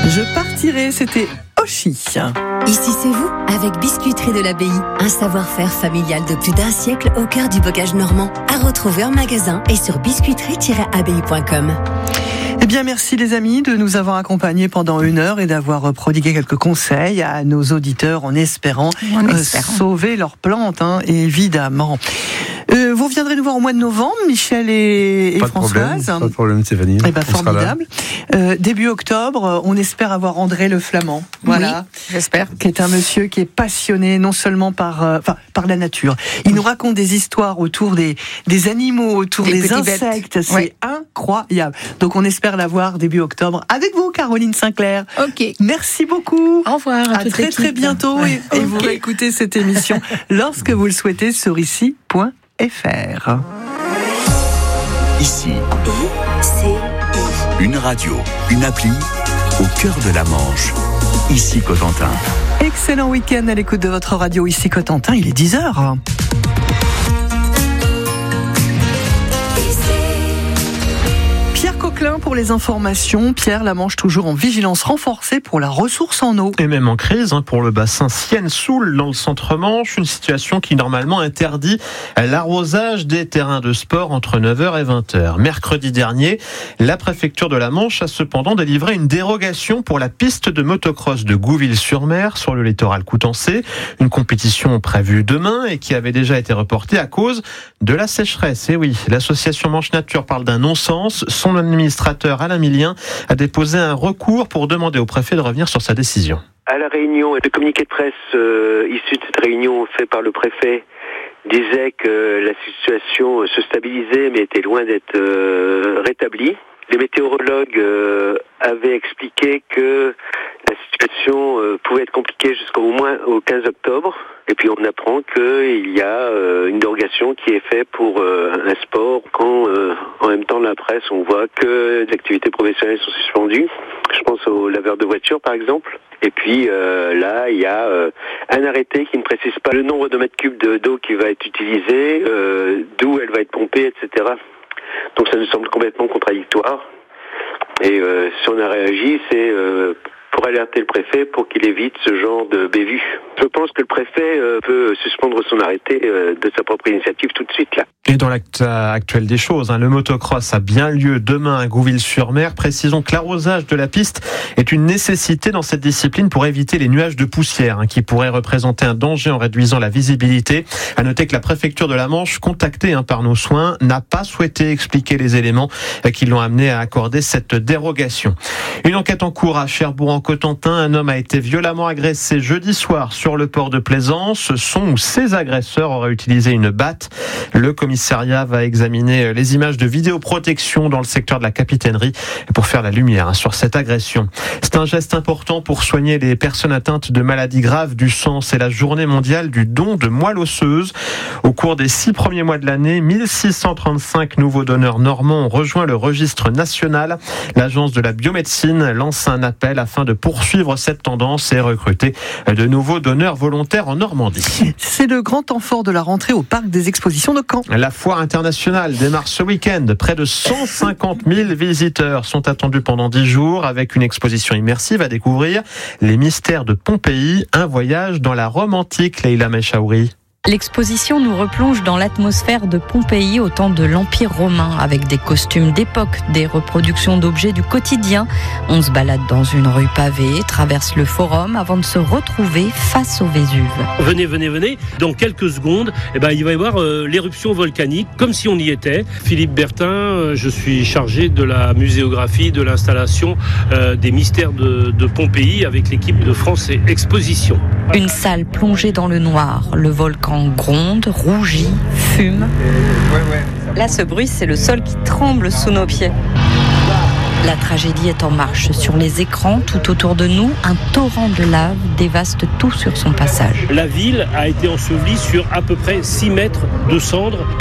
Je partirai, c'était Oshi. Ici c'est vous, avec Biscuiterie de l'Abbaye. Un savoir-faire familial de plus d'1 siècle au cœur du bocage normand. À retrouver en magasin et sur biscuiterie-abbaye.com. Eh bien, merci les amis de nous avoir accompagnés pendant 1 heure et d'avoir prodigué quelques conseils à nos auditeurs en espérant sauver leurs plantes, évidemment. Vous reviendrez nous voir au mois de novembre, Michel et Françoise. Pas de problème, Stéphanie. Eh ben, formidable. Début octobre, on espère avoir André Le Flamand. Voilà. Oui, j'espère. Qui est un monsieur qui est passionné non seulement par la nature. Il nous raconte des histoires autour des animaux, autour des insectes. Bêtes. C'est incroyable. Donc on espère l'avoir début octobre avec vous, Caroline Sinclair. Ok. Merci beaucoup. Au revoir. À très bientôt. Et vous réécoutez cette émission lorsque vous le souhaitez sur ici.fr. Ici, une radio, une appli au cœur de la Manche. Ici Cotentin. Excellent week-end à l'écoute de votre radio Ici Cotentin, il est 10h. Pierre Coquelin pour les informations. Pierre, la Manche toujours en vigilance renforcée pour la ressource en eau. Et même en crise pour le bassin Sienne-Soule dans le centre-Manche, une situation qui normalement interdit l'arrosage des terrains de sport entre 9h et 20h. Mercredi dernier, la préfecture de la Manche a cependant délivré une dérogation pour la piste de motocross de Gouville-sur-Mer sur le littoral coutancé, une compétition prévue demain et qui avait déjà été reportée à cause de la sécheresse. Et oui, l'association Manche Nature parle d'un non-sens. Son administrateur Alain Millien a déposé un recours pour demander au préfet de revenir sur sa décision. À la réunion, le communiqué de presse issu de cette réunion fait par le préfet disait que la situation se stabilisait mais était loin d'être rétablie. Les météorologues avaient expliqué que la situation pouvait être compliquée jusqu'au moins au 15 octobre. Et puis on apprend qu'il y a une dérogation qui est faite pour un sport quand en même temps dans la presse on voit que les activités professionnelles sont suspendues. Je pense aux laveurs de voitures par exemple. Et puis là il y a un arrêté qui ne précise pas le nombre de mètres cubes d'eau qui va être utilisé, d'où elle va être pompée, etc. Donc ça nous semble complètement contradictoire. Et si on a réagi, c'est pour alerter le préfet pour qu'il évite ce genre de bévue. Je pense que le préfet peut suspendre son arrêté de sa propre initiative tout de suite là. Et dans l'acte actuel des choses, le motocross a bien lieu demain à Gouville-sur-Mer. Précisons que l'arrosage de la piste est une nécessité dans cette discipline pour éviter les nuages de poussière qui pourraient représenter un danger en réduisant la visibilité. À noter que la préfecture de la Manche, contactée par nos soins, n'a pas souhaité expliquer les éléments qui l'ont amené à accorder cette dérogation. Une enquête en cours à Cherbourg-en-Cotentin. Un homme a été violemment agressé jeudi soir sur le port de Plaisance. Son ou ses agresseurs auraient utilisé une batte. Le commissariat va examiner les images de vidéoprotection dans le secteur de la capitainerie pour faire la lumière sur cette agression. C'est un geste important pour soigner les personnes atteintes de maladies graves du sang. C'est la journée mondiale du don de moelle osseuse. Au cours des 6 premiers mois de l'année, 1635 nouveaux donneurs normands ont rejoint le registre national. L'agence de la biomédecine lance un appel afin de poursuivre cette tendance et recruter de nouveaux donneurs volontaires en Normandie. C'est le grand temps fort de la rentrée au parc des expositions de Caen. La foire internationale démarre ce week-end. Près de 150 000 visiteurs sont attendus pendant 10 jours avec une exposition immersive à découvrir. Les mystères de Pompéi, un voyage dans la Rome antique, Leïla Mechaouri. L'exposition nous replonge dans l'atmosphère de Pompéi au temps de l'Empire romain, avec des costumes d'époque, des reproductions d'objets du quotidien. On se balade dans une rue pavée, traverse le forum avant de se retrouver face au Vésuve. Venez. Dans quelques secondes, il va y avoir l'éruption volcanique, comme si on y était. Philippe Bertin, je suis chargé de la muséographie, de l'installation des mystères de Pompéi avec l'équipe de France Exposition. Une salle plongée dans le noir, le volcan gronde, rougit, fume. Là, ce bruit, c'est le sol qui tremble sous nos pieds. La tragédie est en marche. Sur les écrans, tout autour de nous, un torrent de lave dévaste tout sur son passage. La ville a été ensevelie sur à peu près 6 mètres de cendres.